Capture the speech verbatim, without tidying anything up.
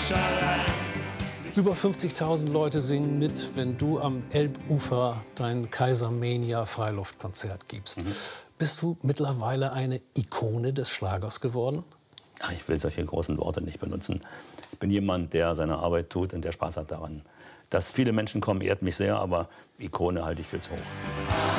Über fünfzigtausend Leute singen mit, wenn du am Elbufer dein Kaisermania-Freiluftkonzert gibst. Mhm. Bist du mittlerweile eine Ikone des Schlagers geworden? Ach, ich will solche großen Worte nicht benutzen. Ich bin jemand, der seine Arbeit tut und der Spaß hat daran. Dass viele Menschen kommen, ehrt mich sehr, aber Ikone halte ich für zu hoch.